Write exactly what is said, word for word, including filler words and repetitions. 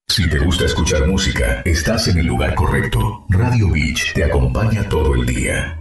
Si te gusta escuchar música, estás en el lugar correcto. Radio Beach te acompaña todo el día.